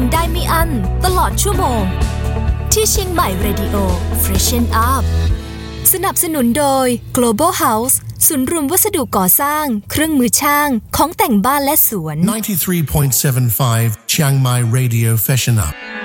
ได้ไม่อั้นตลอดชั่วโมงที่เชียงใหม่ Radio Freshen Up สนับสนุนโดย Global House ศูนย์รวมวัสดุก่อสร้างเครื่องมือช่างของแต่งบ้านและสวน 93.75 Chiang Mai Radio Freshen Up